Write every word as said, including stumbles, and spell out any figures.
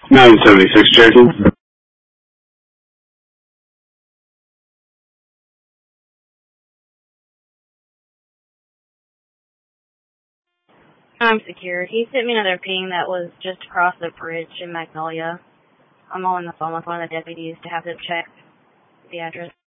nine seventy-six Cherokee. I'm secure. He sent me another ping that was just across the bridge in Magnolia. I'm on the phone with one of the deputies to have them check the address.